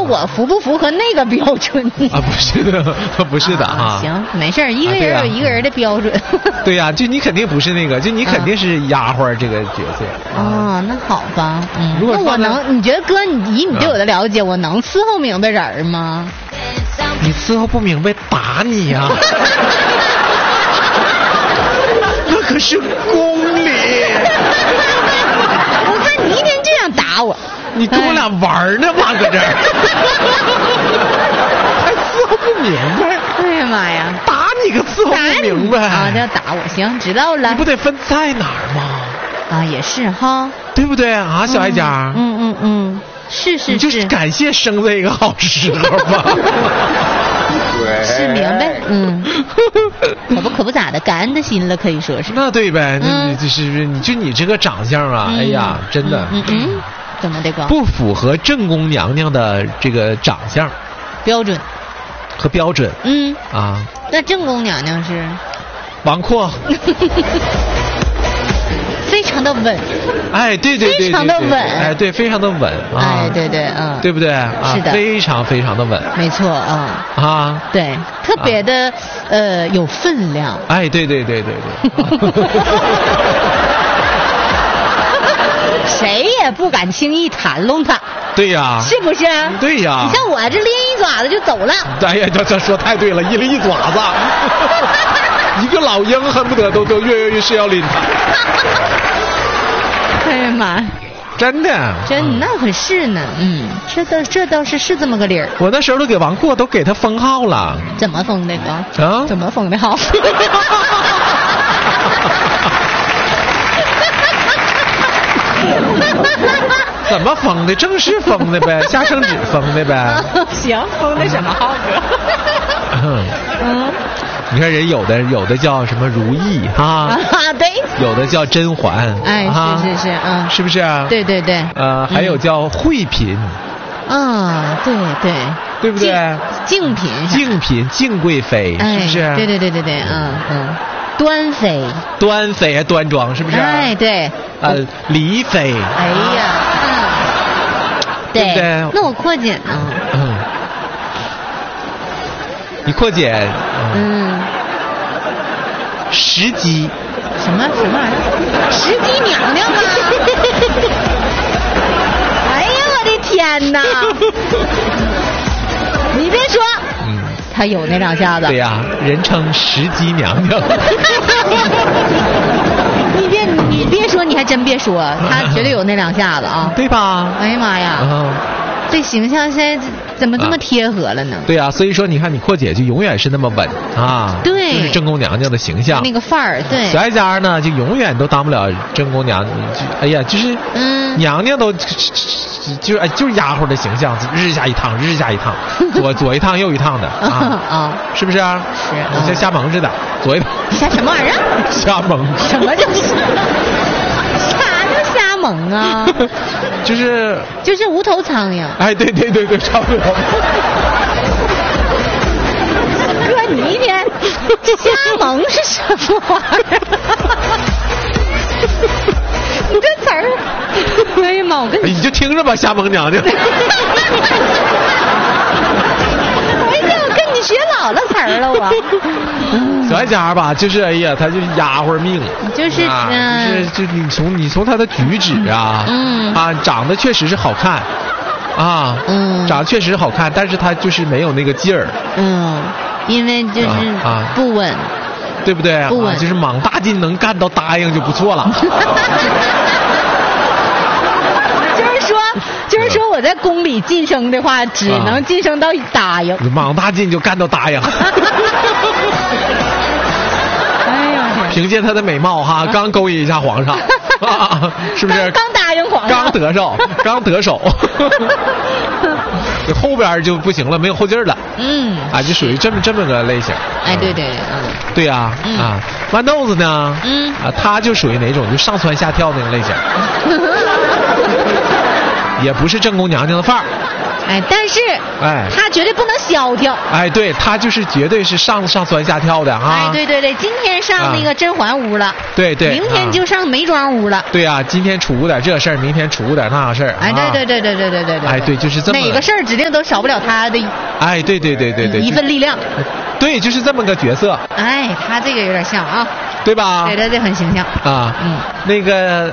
我符不符合那个标准啊？不是的，不是的啊。 行，没事，一个人有一个人的标准。 对呀，就你肯定不是那个，就你肯定是丫鬟这个角色。 哦，那好吧， 如果那我能，你觉得哥，以你对我的了解，我能伺候明白人吗？ 你伺候不明白，打你呀！那可是公理。 我看你一天这样打我， 你跟我俩玩呢吗？搁这儿，还伺候不明白？ 哎呀妈呀！ 打你个伺候不明白啊！这要打我，行，知道了。 你不得分在哪儿吗？ 啊，也是哈， 对不对啊，小爱家？ 是。 你就是感谢生在一个好时候吧。 是明白，可不咋的，感恩的心了，可以说是。 那对呗，那就是你这个长相啊，哎呀，真的， 怎么的哥？ 不符合正宫娘娘的这个长相标准和标准。 那正宫娘娘是王阔。 非常的稳， 哎，对， 非常的稳， 哎，对，非常的稳， 哎，对， 对不对？ 是的， 非常非常的稳， 没错对，特别的有分量， 哎，对， 谁也不敢轻易谈论他， 对呀， 是不是？ 对呀， 你像我这拎一爪子就走了， 哎呀，这说太对了，一拎一爪子。一个老鹰恨不得都跃跃是要拎他。 哎呀妈！ 真的， 那可是呢，这倒是这么个理儿。 我那时候都给王阔都给他封号了。 怎么封的哥？怎么封的号？ 怎么封的？正式封的呗，下圣旨封的呗。 行，封的什么号哥？ 你看人有的叫什么如意对， 有的叫甄嬛， 哎，是， 是不是啊？ 对， 还有叫惠嫔，对不对？ 静嫔， 静贵妃，是不是？ 对，端妃， 端庄，是不是？ 哎，对， 黎妃， 哎呀，对，那我扩减呢？ 你扩减，石矶， 什么玩意儿？石矶娘娘吗？哎呀，我的天哪！你别说，她有那两下子。 对呀，人称石矶娘娘。 你别说，你还真别说，她绝对有那两下子啊， 对吧？ 哎呀妈呀！这形象现在怎么这么贴合了呢？ 对啊，所以说你看你阔姐就永远是那么稳对， 就是正宫娘娘的形象， 那个范儿，对。 小爱家呢就永远都当不了正宫娘，哎呀，就是娘娘都就是丫鬟的形象，日下一趟，左一趟右一趟的是不是啊？ 是， 像瞎蒙似的，左一趟。 瞎什么玩意儿？ 瞎蒙。 什么叫瞎蒙啊？ 就是无头苍蝇。 哎，对，差不多。 哥，你一天瞎蒙是什么玩意儿？你这词儿，哎呀妈！我跟你就听着吧，瞎蒙娘娘。 我跟你学老了词儿了，我。 小爱家吧，就是哎呀，她就是丫鬟命， 就是你从她的举止长得确实是好看，长得确实好看，但是她就是没有那个劲儿， 因为就是不稳， 对不对？ 不稳， 就是莽大劲能干到答应就不错了。 就是说我在宫里晋升的话，只能晋升到答应。 莽大劲就干到答应。 哎呀， 凭借她的美貌刚勾引一下皇上，是不是？ 刚答应皇上， 刚得手。后边就不行了，没有后劲了。就属于这么个类型。 哎，对， 对呀，豌豆子呢？他就属于哪种就上蹿下跳那个类型。也不是正宫娘娘的范儿， 哎，但是他绝对不能萧条。 哎，对，他就是绝对是上蹿下跳的哈。 哎，对对对，今天上那个甄嬛屋了， 对对， 明天就上眉庄屋了。 对啊，今天出点这事儿，明天出点那事儿。 哎，对对对对对对对。 哎，对，就是这么。 哪个事儿指定都少不了他的。 哎，对对对对对。 一份力量。 对，就是这么个角色。 哎，他这个有点像啊。 对吧？ 对对对，很形象。 啊，那个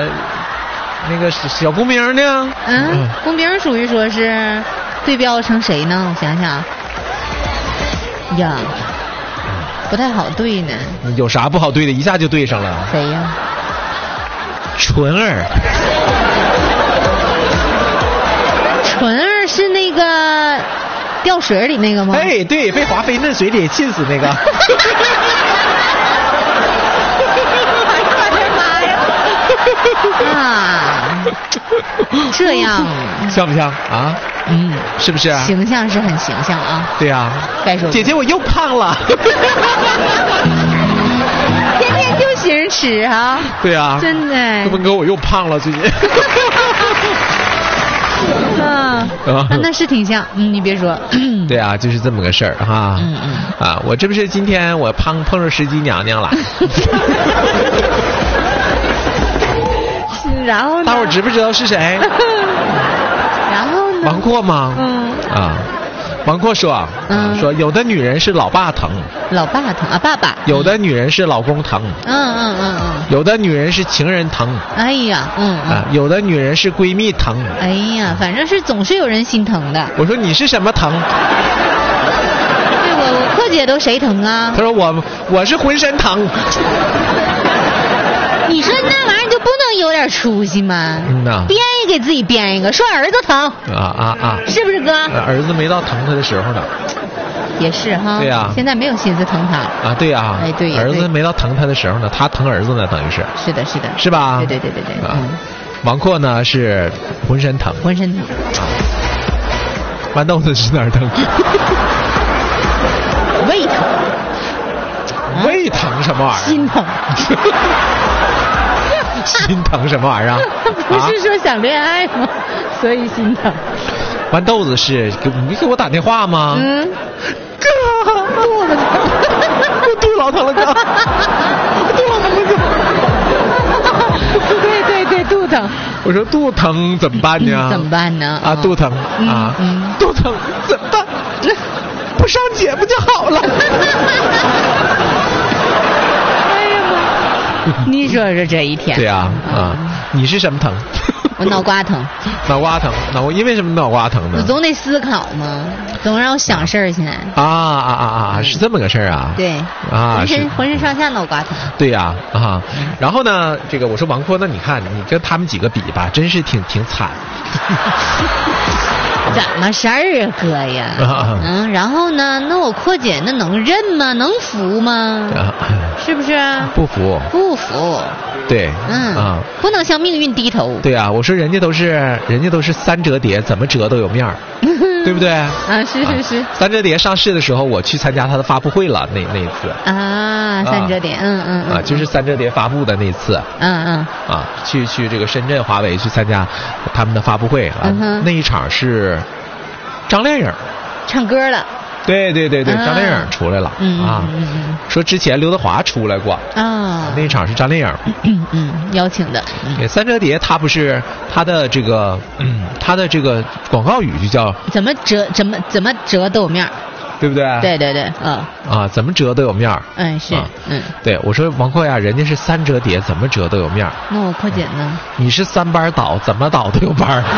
小公明呢？ 公明属于说是对标成谁呢？我想想。呀，不太好对呢。 有啥不好对的？一下就对上了。 谁呀？ 纯儿。 纯儿是那个掉水里那个吗？ 哎，对，被华妃嫩水里浸死那个。 啊，这样像不像啊？是不是啊？ 形象是很形象啊。 对呀。 该说姐姐我又胖了。 天天就行吃啊。 对啊。 真的。 这么哥我又胖了最近。 那是挺像。你别说。 对啊，就是这么个事儿哈。啊，我这不是今天我碰上石矶娘娘了。 然后呢？ 大伙知不知道是谁？ 然后呢？ 王阔吗？王阔说，说有的女人是老爸疼， 老爸疼啊，爸爸。 有的女人是老公疼，有的女人是情人疼， 哎呀， 有的女人是闺蜜疼， 哎呀，反正是总是有人心疼的。 我说你是什么疼？对， 我阔姐都谁疼啊？ 他说我是浑身疼。 你说那玩意儿就不能有点出息吗？编一给自己编一个，说儿子疼是不是哥？ 儿子没到疼他的时候呢。 也是哈。 对呀。 现在没有心思疼他啊。对呀。 哎对。 儿子没到疼他的时候呢，他疼儿子呢，等于是。 是的，是的。 是吧？ 对对对对对。 王阔呢是浑身疼。 浑身疼。 豌豆子是哪儿疼？ 胃疼。 胃疼什么玩意儿？ 心疼。 心疼什么玩意儿？ 不是说想恋爱吗？所以心疼。 豌豆子是你给我打电话吗？哥，肚子疼，我肚老疼了，哥，肚老疼了， 哥。对对对，肚疼。 我说肚疼怎么办呢？ 怎么办呢？ 啊，肚疼啊，肚疼怎么办？不上节目就好了。 你说说这一天。 对呀，你是什么疼？ 我脑瓜疼。 脑瓜疼，因为什么脑瓜疼呢？ 我总得思考嘛，总让我想事儿现在。 是这么个事儿啊。 对。浑身上下脑瓜疼。 对呀，然后呢，这个我说王阔，那你看你跟他们几个比吧，真是挺惨。 怎么事儿啊，哥呀？然后呢？那我阔姐那能认吗？能服吗？是不是？ 不服。 不服。 对。 不能向命运低头。 对啊，我说人家都是三折叠，怎么折都有面儿，对不对？ 是。 三折叠上市的时候，我去参加他的发布会了，那一次。 三折叠， 就是三折叠发布的那次。去这个深圳华为去参加他们的发布会那一场是张靓颖唱歌了。 对，张靓颖出来了说之前刘德华出来过那一场是张靓颖邀请的。 三折叠它不是它的这个广告语就叫怎么折都有面儿， 对不对？ 对， 怎么折都有面儿。 是对，我说王阔呀，人家是三折叠，怎么折都有面儿。 那我阔姐呢？ 你是三班倒，怎么倒都有班儿。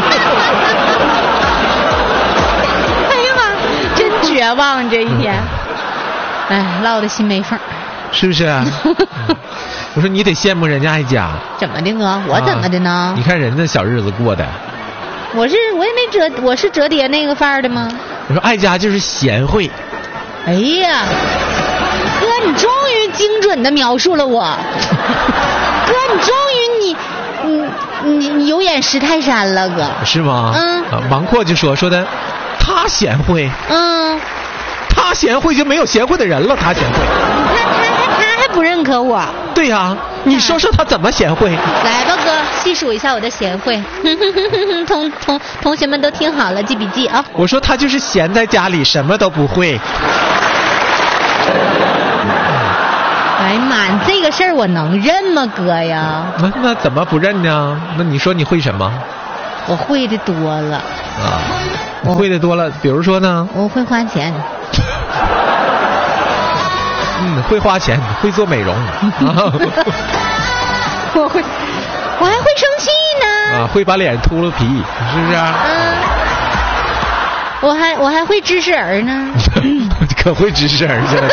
绝望这一天，落的心没缝， 是不是？我说你得羡慕人家一家。 怎么的哥？我怎么的呢？ 你看人家小日子过的。 我也没折，我是折叠那个范儿的吗？ 我说爱家就是贤惠。 哎呀，哥，你终于精准的描述了我。哥，你终于你有眼识泰山了，哥。 是吗？王阔就说的。他贤惠，他贤惠就没有贤惠的人了。他贤惠， 你看他还不认可我。 对呀，你说说他怎么贤惠？ 来吧，哥， 细数一下我的贤惠。同学们都听好了，记笔记啊。 我说他就是闲在家里什么都不会。 哎呀妈，这个事儿我能认吗，哥呀？ 那怎么不认呢？那你说你会什么？ 我会的多了。 啊，我会的多了，比如说呢？ 我会花钱。 会花钱，会做美容。 我还会生气呢。 啊，会把脸秃噜皮，是不是？ 我还会指使人呢。 可会指使人去了。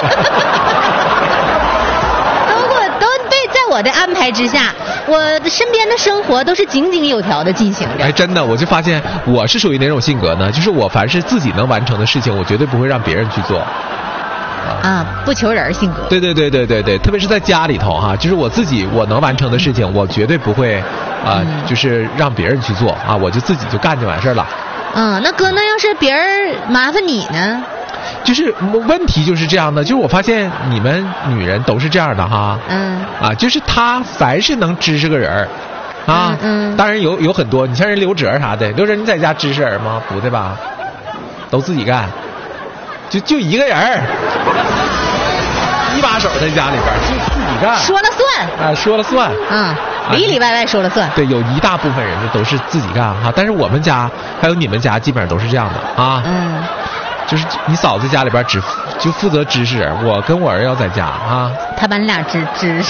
都对，在我的安排之下，我身边的生活都是井井有条的进行着。 哎，真的，我就发现我是属于哪种性格呢？就是我凡是自己能完成的事情，我绝对不会让别人去做。 不求人性格。 对，特别是在家里头哈，就是我能完成的事情，我绝对不会就是让别人去做啊，我就自己就干就完事了。 那哥，那要是别人麻烦你呢？ 就是问题就是这样的，就是我发现你们女人都是这样的哈。就是她凡是能支持个人啊，当然有很多，你像人刘哲啥的，刘哲你在家支持人吗？不对吧？都自己干。就一个人一把手在家里边就自己干， 说了算说了算， 里里外外说了算。 对，有一大部分人都是自己干哈，但是我们家还有你们家基本上都是这样的啊。就是你嫂子家里边就负责支持人，我跟我儿要在家啊。 他把你俩支持，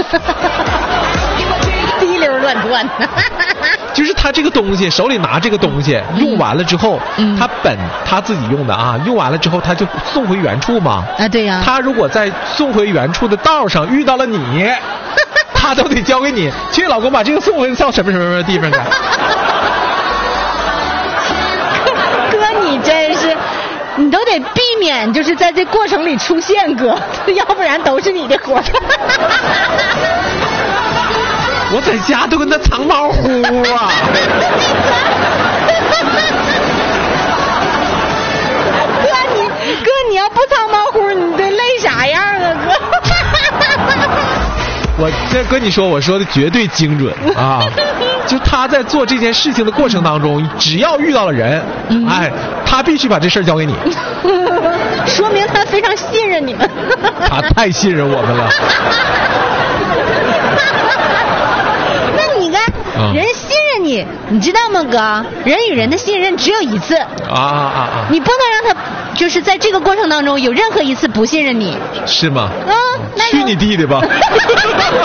滴溜乱转。 就是他这个东西手里拿这个东西用完了之后，他自己用的啊，用完了之后他就送回原处嘛。 对呀。 他如果在送回原处的道上遇到了你，他都得交给你，去老公把这个送回到什么地方去。 哥，你真是，你都得避免就是在这过程里出现，哥，要不然都是你的活。 我在家都跟他藏猫乎啊！ 哥，你要不藏猫乎，你得累啥样啊，哥？ 我这跟你说，我说的绝对精准啊！就他在做这件事情的过程当中，只要遇到了人，他必须把这事儿交给你。 说明他非常信任你们。 他太信任我们了。 人信任你，你知道吗，哥？人与人的信任只有一次。你不能让他就是在这个过程当中有任何一次不信任你。 是吗？去你弟弟吧。